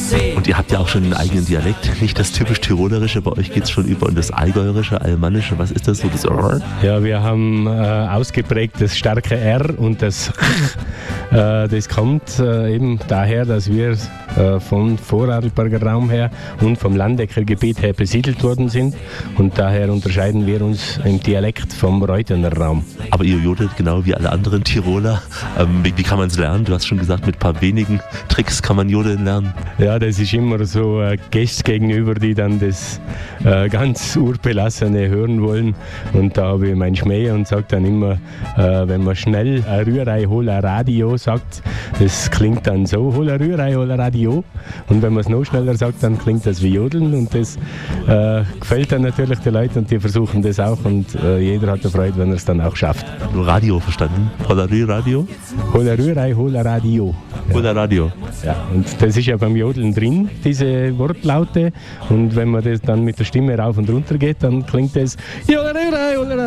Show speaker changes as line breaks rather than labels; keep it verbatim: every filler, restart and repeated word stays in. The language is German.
Und ihr habt ja auch schon einen eigenen Dialekt, nicht das typisch Tirolerische, bei euch geht es schon über in das Allgäuerische, Almanische, was ist das so, das R?
Ja, wir haben äh, ausgeprägt das starke R und das äh, das kommt äh, eben daher, dass wir äh, vom Vorarlberger Raum her und vom Landecker-Gebiet her besiedelt worden sind und daher unterscheiden wir uns im Dialekt vom Reuthener Raum.
Aber ihr jodelt genau wie alle anderen Tiroler. Ähm, wie, wie kann man es lernen? Du hast schon gesagt, mit ein paar wenigen Tricks kann man jodeln lernen.
Ja, das ist immer so äh, Gäste gegenüber, die dann das äh, ganz Urbelassene hören wollen. Und da habe ich meinen Schmäh und sage dann immer, äh, wenn man schnell ein Rührei, hol ein Radio sagt, das klingt dann so, hol ein Rührei, hol ein Radio. Und wenn man es noch schneller sagt, dann klingt das wie Jodeln. Und das äh, gefällt dann natürlich den Leuten und die versuchen das auch. Und äh, jeder hat eine Freude, wenn er es dann auch schafft.
Nur Radio verstanden? Holarü Radio?
Hol ein Rührei, hol ein Radio.
Hol ein Radio.
Ja, und das ist ja beim Jodeln drin, diese Wortlaute. Und wenn man das dann mit der Stimme rauf und runter geht, dann klingt das